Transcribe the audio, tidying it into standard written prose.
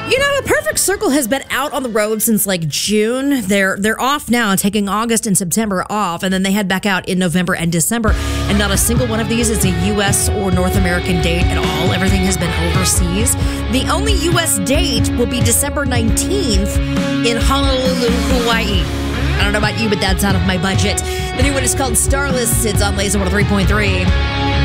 You know, the Perfect Circle has been out on the road since like June. They're off now, taking August and September off, and then they head back out in November and December. And not a single one of these is a U.S. or North American date at all. Everything has been overseas. The only U.S. date will be December 19th in Honolulu, Hawaii. I don't know about you, but that's out of my budget. The new one is called Starless. It's on Laser 103.3.